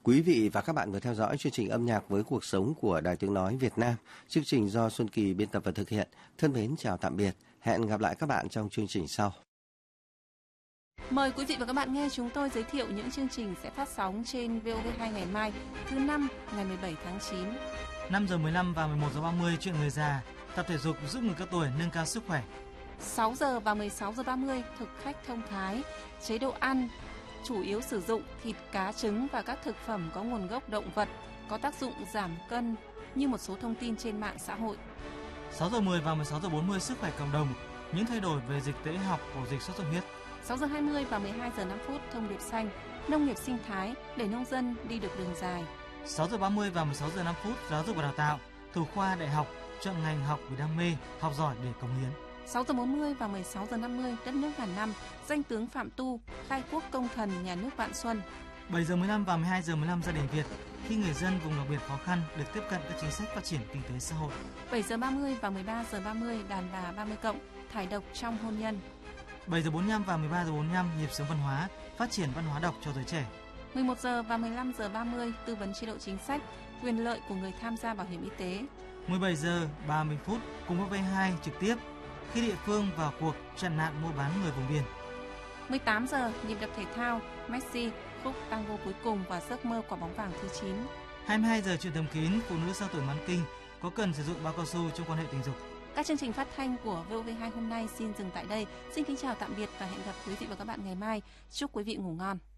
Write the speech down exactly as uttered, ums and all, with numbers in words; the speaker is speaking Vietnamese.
Quý vị và các bạn vừa theo dõi chương trình âm nhạc với cuộc sống của Đài Tiếng Nói Việt Nam. Chương trình do Xuân Kỳ biên tập và thực hiện. Thân mến chào tạm biệt. Hẹn gặp lại các bạn trong chương trình sau. Mời quý vị và các bạn nghe chúng tôi giới thiệu những chương trình sẽ phát sóng trên vê o vê hai ngày mai, thứ năm ngày mười bảy tháng chín. năm giờ mười lăm và mười một giờ ba mươi chuyện người già, tập thể dục giúp người cao tuổi nâng cao sức khỏe. sáu giờ và mười sáu giờ ba mươi thực khách thông thái, chế độ ăn chủ yếu sử dụng thịt, cá, trứng và các thực phẩm có nguồn gốc động vật, có tác dụng giảm cân như một số thông tin trên mạng xã hội. sáu giờ mười và mười sáu giờ bốn mươi sức khỏe cộng đồng, những thay đổi về dịch tễ học của dịch sốt xuất huyết. sáu giờ hai mươi và mười hai giờ năm phút thông điệp xanh, nông nghiệp sinh thái để nông dân đi được đường dài. sáu giờ ba mươi và mười sáu giờ năm phút giáo dục và đào tạo, thủ khoa đại học, chọn ngành học vì đam mê, học giỏi để cống hiến. sáu giờ bốn mươi và mười sáu giờ năm mươi đất nước ngàn năm, danh tướng Phạm Tu, khai quốc công thần nhà nước Vạn Xuân. bảy giờ mười lăm và mười hai giờ mười lăm gia đình Việt, khi người dân vùng đặc biệt khó khăn được tiếp cận các chính sách phát triển kinh tế xã hội. bảy giờ ba mươi và mười ba giờ ba mươi đàn bà ba mươi cộng, thải độc trong hôn nhân. bảy giờ bốn mươi lăm và mười ba giờ bốn mươi lăm nhịp sống văn hóa, phát triển văn hóa đọc cho giới trẻ. mười một giờ và mười lăm giờ ba mươi tư vấn chế độ chính sách, quyền lợi của người tham gia bảo hiểm y tế. mười bảy giờ ba mươi phút cùng với vê hai trực tiếp khi địa phương vào cuộc chặn nạn mua bán người vùng biển. mười tám giờ nhịp đập thể thao, Messi, khúc tango cuối cùng và giấc mơ quả bóng vàng thứ chín. hai mươi hai giờ chuyện thầm kín, phụ nữ sau tuổi mãn kinh có cần sử dụng bao cao su trong quan hệ tình dục. Các chương trình phát thanh của vê o vê hai hôm nay xin dừng tại đây. Xin kính chào tạm biệt và hẹn gặp quý vị và các bạn ngày mai. Chúc quý vị ngủ ngon.